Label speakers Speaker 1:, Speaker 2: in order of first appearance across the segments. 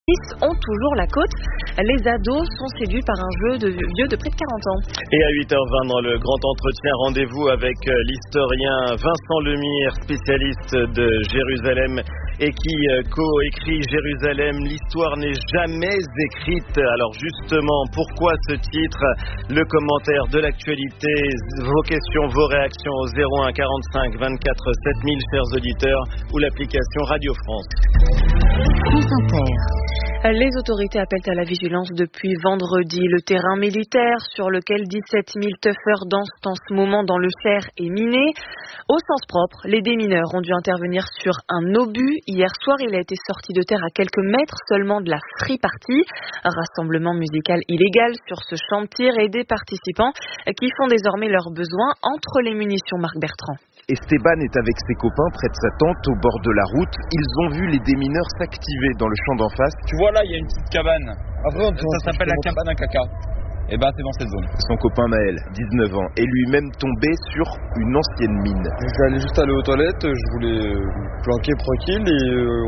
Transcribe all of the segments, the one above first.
Speaker 1: ont toujours la côte. Les ados sont séduits par un jeu de vieux de près de 40 ans.
Speaker 2: Et à 8h20 dans le grand entretien, rendez-vous avec l'historien Vincent Lemire, spécialiste de Jérusalem et qui co-écrit Jérusalem, l'histoire n'est jamais écrite. Alors justement, pourquoi ce titre? Le commentaire de l'actualité, vos questions, vos réactions au 01 45 24 7000, chers auditeurs, ou l'application Radio France.
Speaker 3: France Inter.
Speaker 1: Les autorités appellent à la vigilance depuis vendredi. Le terrain militaire sur lequel 17 000 tuffers dansent en ce moment dans le Cher est miné. Au sens propre, les démineurs ont dû intervenir sur un obus. Hier soir, il a été sorti de terre à quelques mètres seulement de la Free Party, un rassemblement musical illégal sur ce champ de tir, et des participants qui font désormais leurs besoins entre les munitions Marc Bertrand.
Speaker 4: Esteban est avec ses copains près de sa tente au bord de la route. Ils ont vu les démineurs s'activer dans le champ d'en face.
Speaker 5: Tu vois là, il y a une petite cabane. Ça s'appelle la cabane à caca. Et ben c'est dans cette zone.
Speaker 4: Son copain Maël, 19 ans, est lui-même tombé sur une ancienne mine.
Speaker 6: J'allais juste aller aux toilettes, je voulais planquer tranquille et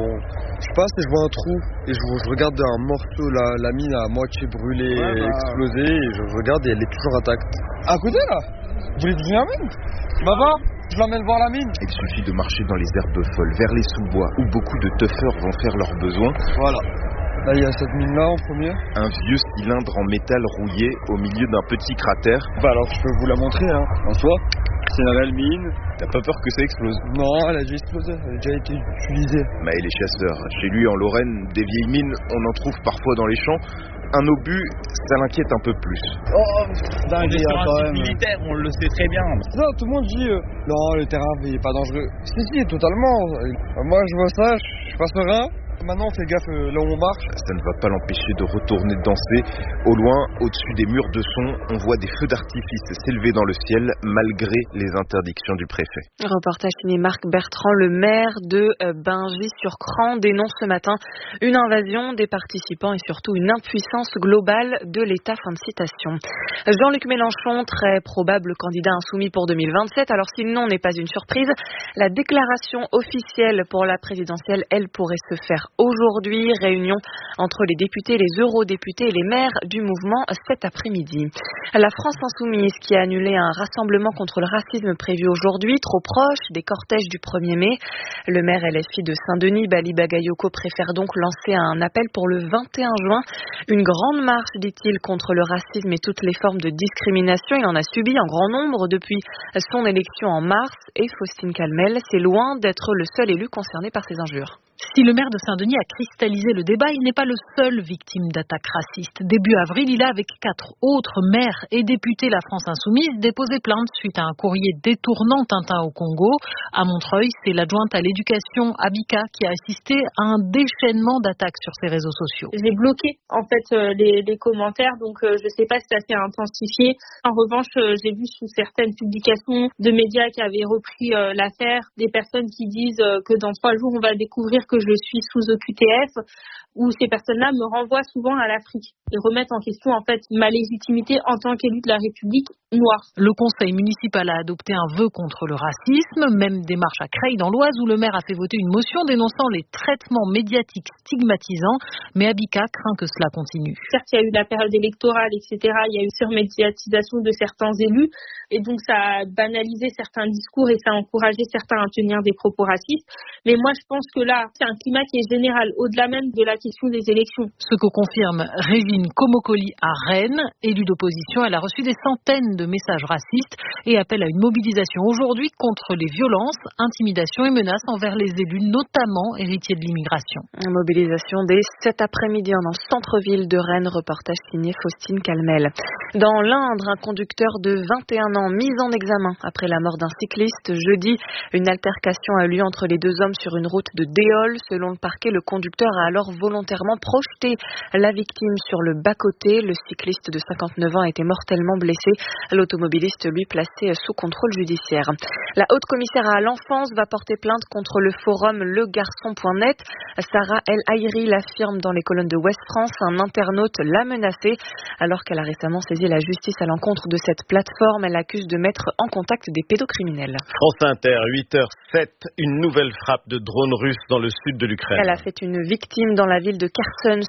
Speaker 6: je passe et je vois un trou. Et je regarde un morceau, la mine à moitié brûlée, explosée, et je regarde et elle est toujours intacte. À côté là? Vous voulez devenir la mine? Baba, je l'emmène voir la mine.
Speaker 4: Il suffit de marcher dans les herbes folles, vers les sous-bois, où beaucoup de tuffers vont faire leurs besoins.
Speaker 6: Voilà. Là, il y a cette mine-là en premier.
Speaker 4: Un vieux cylindre en métal rouillé au milieu d'un petit cratère.
Speaker 6: Bah alors, je peux vous la montrer, hein. En soi, c'est une réelle mine.
Speaker 4: T'as pas peur que ça explose?
Speaker 6: Non, elle a déjà explosé, elle a déjà été utilisée.
Speaker 4: Maël est chasseur. Chez lui, en Lorraine, des vieilles mines, on en trouve parfois dans les champs. Un obus, ça l'inquiète un peu plus.
Speaker 5: Oh, dingue, quand même. Militaire, on le sait très bien.
Speaker 6: Non, tout le monde dit non, le terrain il est pas dangereux. Si, totalement. Moi, je vois ça, je suis pas serein. Maintenant, on fait gaffe là où on marche.
Speaker 4: Ça ne va pas l'empêcher de retourner danser. Au loin, au-dessus des murs de son, on voit des feux d'artifice s'élever dans le ciel, malgré les interdictions du préfet.
Speaker 1: Reportage signé Marc Bertrand. Le maire de Bungey-sur-Cran dénonce ce matin une invasion des participants et surtout une impuissance globale de l'État. Fin de citation. Jean-Luc Mélenchon, très probable candidat insoumis pour 2027. Alors si le nom n'est pas une surprise, la déclaration officielle pour la présidentielle, elle pourrait se faire aujourd'hui. Réunion entre les députés, les eurodéputés et les maires du mouvement cet après-midi. La France insoumise qui a annulé un rassemblement contre le racisme prévu aujourd'hui, trop proche des cortèges du 1er mai. Le maire LFI de Saint-Denis, Bali Bagayoko, préfère donc lancer un appel pour le 21 juin. Une grande marche, dit-il, contre le racisme et toutes les formes de discrimination. Il en a subi en grand nombre depuis son élection en mars. Et Faustine Calmel, c'est loin d'être le seul élu concerné par ces injures.
Speaker 3: Si le maire de Saint-Denis a cristallisé le débat, il n'est pas le seul victime d'attaques racistes. Début avril, il a, avec 4 autres maires et députés La France Insoumise, déposé plainte suite à un courrier détournant Tintin au Congo. À Montreuil, c'est l'adjointe à l'éducation, Abika, qui a assisté à un déchaînement d'attaques sur ses réseaux sociaux.
Speaker 7: J'ai bloqué en fait les commentaires, donc je ne sais pas si ça s'est intensifié. En revanche, j'ai vu sous certaines publications de médias qui avaient repris l'affaire, des personnes qui disent que dans 3 jours, on va découvrir que je suis sous OQTF, où ces personnes-là me renvoient souvent à l'Afrique et remettent en question en fait ma légitimité en tant qu'élu de la République noire.
Speaker 3: Le conseil municipal a adopté un vœu contre le racisme, même démarche à Creil dans l'Oise où le maire a fait voter une motion dénonçant les traitements médiatiques stigmatisants, mais Abika craint que cela continue.
Speaker 7: Certes, il y a eu la période électorale, etc., il y a eu surmédiatisation de certains élus, et donc ça a banalisé certains discours et ça a encouragé certains à tenir des propos racistes. Mais moi, je pense que là, c'est un climat qui est général, au-delà même de la question des élections.
Speaker 3: Ce que confirme Régine Komokoli à Rennes, élue d'opposition, elle a reçu des centaines de messages racistes et appelle à une mobilisation aujourd'hui contre les violences, intimidations et menaces envers les élus, notamment héritiers de l'immigration.
Speaker 1: Mobilisation dès cet après-midi dans le centre-ville de Rennes, reportage signé Faustine Calmel. Dans l'Indre, un conducteur de 21 ans mis en examen après la mort d'un cycliste. Jeudi, une altercation a eu lieu entre les 2 hommes sur une route de Déol. Selon le parquet, le conducteur a alors volontairement projeté la victime sur le bas-côté. Le cycliste de 59 ans a été mortellement blessé. L'automobiliste, lui, placé sous contrôle judiciaire. La haute commissaire à l'enfance va porter plainte contre le forum legarçon.net. Sarah El Haïri l'affirme dans les colonnes de Ouest France. Un internaute l'a menacée alors qu'elle a récemment saisi la justice à l'encontre de cette plateforme. Elle accuse de mettre en contact des pédocriminels.
Speaker 2: France Inter, 8h07, une nouvelle frappe de drone russe dans le sud de l'Ukraine.
Speaker 1: Elle a fait une victime dans la ville de Kherson,